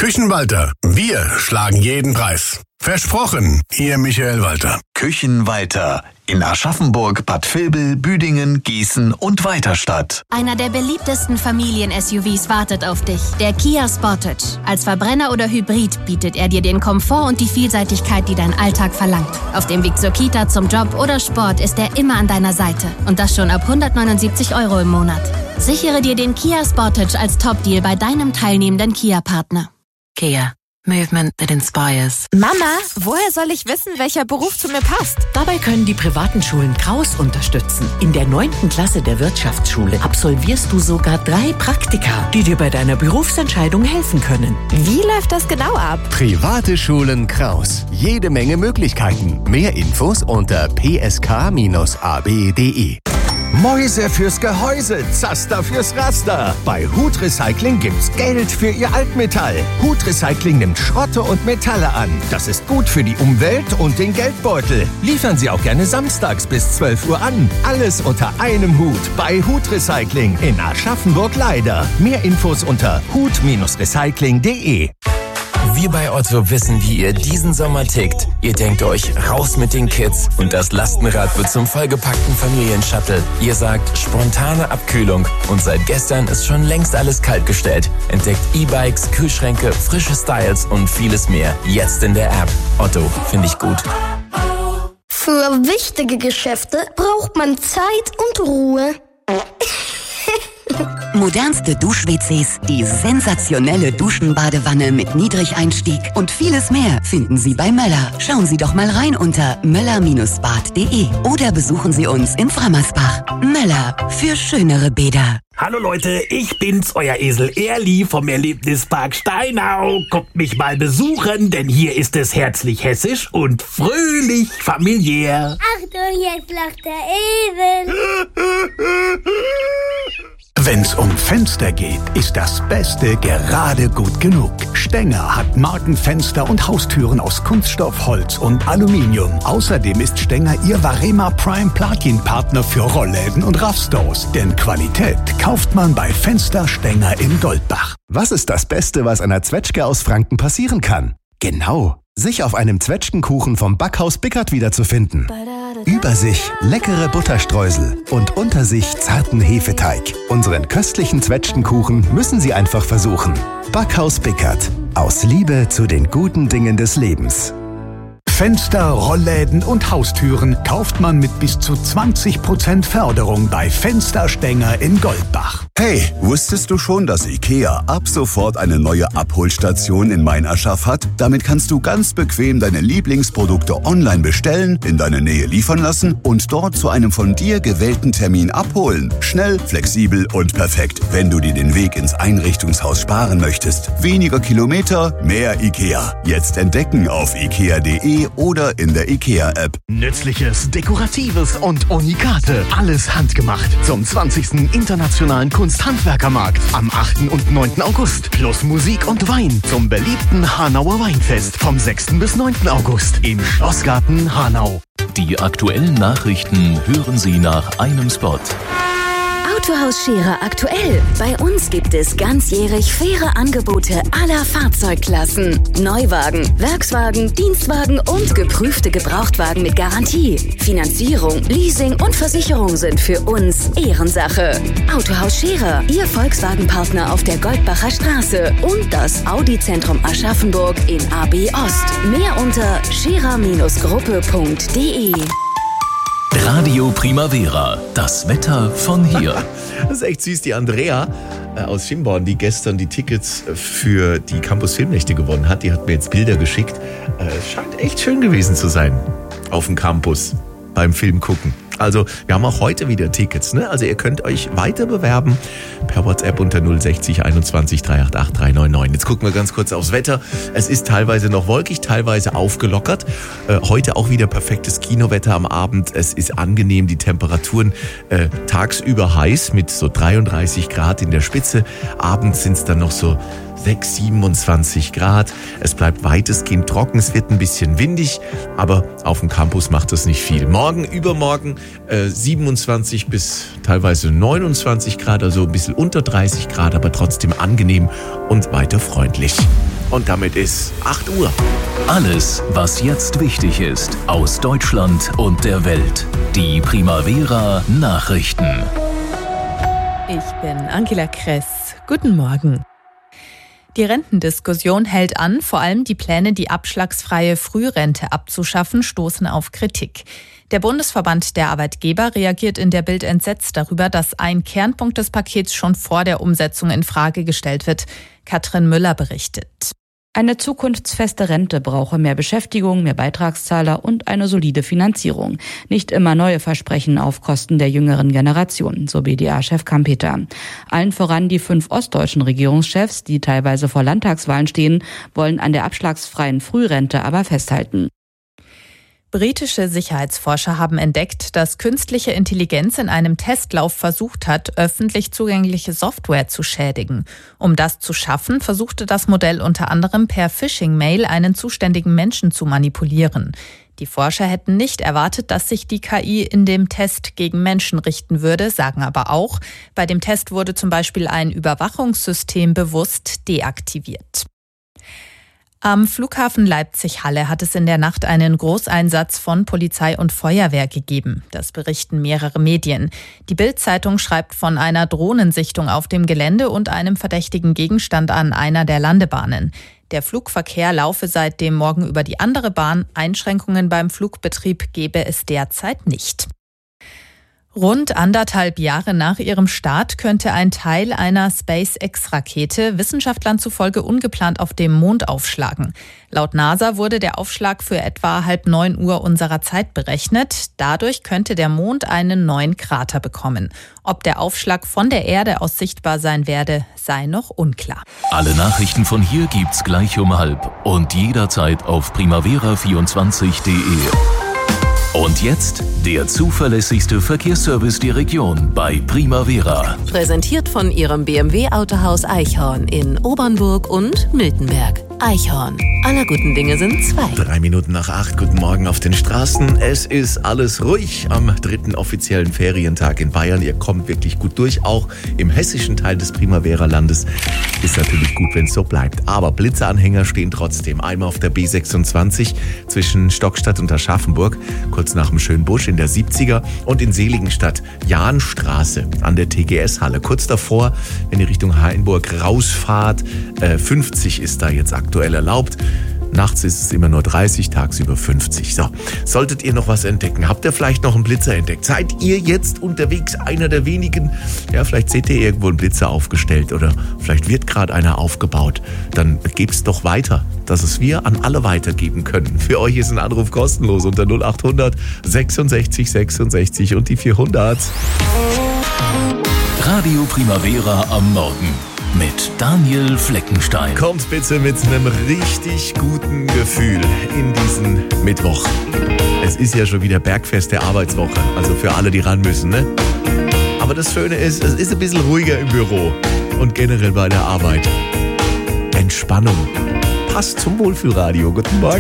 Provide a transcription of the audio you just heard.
Küchenwalter. Wir schlagen jeden Preis. Versprochen, Ihr Michael Walter. Küchenwalter in Aschaffenburg, Bad Vilbel, Büdingen, Gießen und Weiterstadt. Einer der beliebtesten Familien-SUVs wartet auf dich. Der Kia Sportage. Als Verbrenner oder Hybrid bietet er dir den Komfort und die Vielseitigkeit, die dein Alltag verlangt. Auf dem Weg zur Kita, zum Job oder Sport ist er immer an deiner Seite. Und das schon ab 179 € im Monat. Sichere dir den Kia Sportage als Top-Deal bei deinem teilnehmenden Kia-Partner. Kia. Movement that inspires. Mama, woher soll ich wissen, welcher Beruf zu mir passt? Dabei können die privaten Schulen Kraus unterstützen. In der 9. Klasse der Wirtschaftsschule absolvierst du sogar 3 Praktika, die dir bei deiner Berufsentscheidung helfen können. Wie läuft das genau ab? Private Schulen Kraus. Jede Menge Möglichkeiten. Mehr Infos unter psk-ab.de. Mäuse fürs Gehäuse, Zaster fürs Raster. Bei Hut Recycling gibt's Geld für Ihr Altmetall. Hut Recycling nimmt Schrotte und Metalle an. Das ist gut für die Umwelt und den Geldbeutel. Liefern Sie auch gerne samstags bis 12 Uhr an. Alles unter einem Hut bei Hut Recycling in Aschaffenburg-Leider. Mehr Infos unter hut-recycling.de. Wir bei Otto wissen, wie ihr diesen Sommer tickt. Ihr denkt euch, raus mit den Kids und das Lastenrad wird zum vollgepackten Familienshuttle. Ihr sagt, spontane Abkühlung und seit gestern ist schon längst alles kaltgestellt. Entdeckt E-Bikes, Kühlschränke, frische Styles und vieles mehr. Jetzt in der App. Otto, finde ich gut. Für wichtige Geschäfte braucht man Zeit und Ruhe. Modernste Dusch-WCs, die sensationelle Duschenbadewanne mit Niedrigeinstieg und vieles mehr finden Sie bei Möller. Schauen Sie doch mal rein unter möller-bad.de oder besuchen Sie uns in Frammersbach. Möller, für schönere Bäder. Hallo Leute, ich bin's, euer Esel Erli vom Erlebnispark Steinau. Kommt mich mal besuchen, denn hier ist es herzlich hessisch und fröhlich familiär. Achtung, jetzt lacht der Esel. Wenn's um Fenster geht, ist das Beste gerade gut genug. Stenger hat Markenfenster und Haustüren aus Kunststoff, Holz und Aluminium. Außerdem ist Stenger Ihr Varema Prime Platin-Partner für Rollläden und Raffstores. Denn Qualität kauft man bei Fenster Stenger in Goldbach. Was ist das Beste, was einer Zwetschge aus Franken passieren kann? Genau, sich auf einem Zwetschgenkuchen vom Backhaus Bickert wiederzufinden. Über sich leckere Butterstreusel und unter sich zarten Hefeteig. Unseren köstlichen Zwetschgenkuchen müssen Sie einfach versuchen. Backhaus Bickert. Aus Liebe zu den guten Dingen des Lebens. Fenster, Rollläden und Haustüren kauft man mit bis zu 20% Förderung bei Fensterstenger in Goldbach. Hey, wusstest du schon, dass IKEA ab sofort eine neue Abholstation in Main-Aschaff hat? Damit kannst du ganz bequem deine Lieblingsprodukte online bestellen, in deine Nähe liefern lassen und dort zu einem von dir gewählten Termin abholen. Schnell, flexibel und perfekt, wenn du dir den Weg ins Einrichtungshaus sparen möchtest. Weniger Kilometer, mehr IKEA. Jetzt entdecken auf ikea.de oder in der IKEA-App. Nützliches, Dekoratives und Unikate. Alles handgemacht. Zum 20. Internationalen Kunsthandwerkermarkt am 8. und 9. August. Plus Musik und Wein zum beliebten Hanauer Weinfest vom 6. bis 9. August im Schlossgarten Hanau. Die aktuellen Nachrichten hören Sie nach einem Spot. Autohaus Scherer aktuell. Bei uns gibt es ganzjährig faire Angebote aller Fahrzeugklassen. Neuwagen, Werkswagen, Dienstwagen und geprüfte Gebrauchtwagen mit Garantie. Finanzierung, Leasing und Versicherung sind für uns Ehrensache. Autohaus Scherer, Ihr Volkswagen-Partner auf der Goldbacher Straße und das Audi-Zentrum Aschaffenburg in AB Ost. Mehr unter scherer-gruppe.de. Radio Primavera, das Wetter von hier. Das ist echt süß, die Andrea aus Schimborn, die gestern die Tickets für die Campus Filmnächte gewonnen hat, die hat mir jetzt Bilder geschickt. Es scheint echt schön gewesen zu sein auf dem Campus beim Film gucken. Also wir haben auch heute wieder Tickets, ne? Also ihr könnt euch weiter bewerben per WhatsApp unter 060 21 388 399. Jetzt gucken wir ganz kurz aufs Wetter. Es ist teilweise noch wolkig, teilweise aufgelockert. Heute auch wieder perfektes Kinowetter am Abend. Es ist angenehm, die Temperaturen tagsüber heiß mit so 33 Grad in der Spitze. Abends sind es dann noch so 27 Grad. Es bleibt weitestgehend trocken. Es wird ein bisschen windig, aber auf dem Campus macht das nicht viel. Morgen, übermorgen 27 bis teilweise 29 Grad, also ein bisschen unter 30 Grad, aber trotzdem angenehm und weiter freundlich. Und damit ist 8 Uhr. Alles, was jetzt wichtig ist, aus Deutschland und der Welt. Die Primavera Nachrichten. Ich bin Angela Kress. Guten Morgen. Die Rentendiskussion hält an. Vor allem die Pläne, die abschlagsfreie Frührente abzuschaffen, stoßen auf Kritik. Der Bundesverband der Arbeitgeber reagiert in der Bild entsetzt darüber, dass ein Kernpunkt des Pakets schon vor der Umsetzung in Frage gestellt wird. Katrin Müller berichtet. Eine zukunftsfeste Rente brauche mehr Beschäftigung, mehr Beitragszahler und eine solide Finanzierung. Nicht immer neue Versprechen auf Kosten der jüngeren Generation, so BDA-Chef Kampeter. Allen voran die 5 ostdeutschen Regierungschefs, die teilweise vor Landtagswahlen stehen, wollen an der abschlagsfreien Frührente aber festhalten. Britische Sicherheitsforscher haben entdeckt, dass künstliche Intelligenz in einem Testlauf versucht hat, öffentlich zugängliche Software zu schädigen. Um das zu schaffen, versuchte das Modell unter anderem per Phishing-Mail einen zuständigen Menschen zu manipulieren. Die Forscher hätten nicht erwartet, dass sich die KI in dem Test gegen Menschen richten würde, sagen aber auch, bei dem Test wurde zum Beispiel ein Überwachungssystem bewusst deaktiviert. Am Flughafen Leipzig-Halle hat es in der Nacht einen Großeinsatz von Polizei und Feuerwehr gegeben. Das berichten mehrere Medien. Die Bild-Zeitung schreibt von einer Drohnensichtung auf dem Gelände und einem verdächtigen Gegenstand an einer der Landebahnen. Der Flugverkehr laufe seit dem Morgen über die andere Bahn. Einschränkungen beim Flugbetrieb gebe es derzeit nicht. Rund 1,5 Jahre nach ihrem Start könnte ein Teil einer SpaceX-Rakete Wissenschaftlern zufolge ungeplant auf dem Mond aufschlagen. Laut NASA wurde der Aufschlag für etwa 8:30 Uhr unserer Zeit berechnet. Dadurch könnte der Mond einen neuen Krater bekommen. Ob der Aufschlag von der Erde aus sichtbar sein werde, sei noch unklar. Alle Nachrichten von hier gibt's gleich um 12 und jederzeit auf primavera24.de. Und jetzt der zuverlässigste Verkehrsservice der Region bei Primavera. Präsentiert von Ihrem BMW-Autohaus Eichhorn in Obernburg und Miltenberg. Eichhorn. Aller guten Dinge sind 2. 3 Minuten nach 8. Guten Morgen auf den Straßen. Es ist alles ruhig am 3. offiziellen Ferientag in Bayern. Ihr kommt wirklich gut durch. Auch im hessischen Teil des Primavera-Landes ist natürlich gut, wenn es so bleibt. Aber Blitzeanhänger stehen trotzdem. Einmal auf der B26 zwischen Stockstadt und Aschaffenburg, kurz nach dem Schönbusch in der 70er, und in Seligenstadt Jahnstraße an der TGS-Halle. Kurz davor, wenn ihr Richtung Hainburg rausfahrt, 50 ist da jetzt aktuell erlaubt. Nachts ist es immer nur 30, tagsüber 50. So, solltet ihr noch was entdecken, habt ihr vielleicht noch einen Blitzer entdeckt? Seid ihr jetzt unterwegs, einer der wenigen? Ja, vielleicht seht ihr irgendwo einen Blitzer aufgestellt oder vielleicht wird gerade einer aufgebaut. Dann gebt's doch weiter, dass es wir an alle weitergeben können. Für euch ist ein Anruf kostenlos unter 0800 66 66 und die 400. Radio Primavera am Morgen mit Daniel Fleckenstein. Kommt bitte mit einem richtig guten Gefühl in diesen Mittwoch. Es ist ja schon wieder Bergfest der Arbeitswoche, also für alle, die ran müssen, ne? Aber das Schöne ist, es ist ein bisschen ruhiger im Büro und generell bei der Arbeit. Entspannung. Passt zum Wohlfühlradio. Guten Morgen.